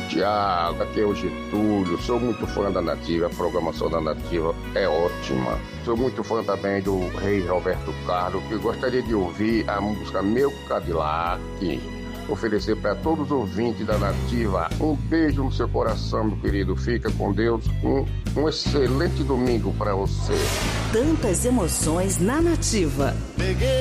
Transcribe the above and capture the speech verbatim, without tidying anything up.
Tiago, aqui é o Getúlio, sou muito fã da Nativa, a programação da Nativa é ótima. Sou muito fã também do Rei Roberto Carlos, que gostaria de ouvir a música Meu Cadillac. Oferecer para todos os ouvintes da Nativa um beijo no seu coração, meu querido. Fica com Deus. Um, um excelente domingo para você. Tantas emoções na Nativa. Peguei